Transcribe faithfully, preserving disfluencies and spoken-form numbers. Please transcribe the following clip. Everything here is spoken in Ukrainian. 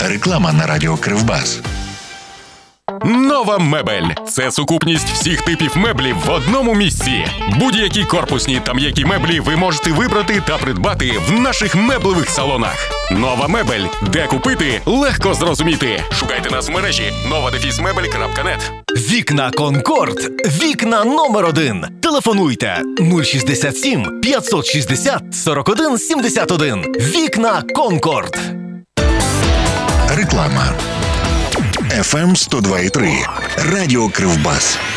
Реклама на радіо Кривбас. Нова мебель – це сукупність всіх типів меблів в одному місці. Будь-які корпусні та м'які меблі ви можете вибрати та придбати в наших меблевих салонах. Нова мебель. Де купити – легко зрозуміти. Шукайте нас в мережі нова дефіс мебель крапка нет. Вікна Конкорд. Вікна номер один. Телефонуйте нуль шістдесят сім п'ятсот шістдесят сорок один сімдесят один. Вікна Конкорд. Реклама. еф ем сто два і три. Радіо Кривбас.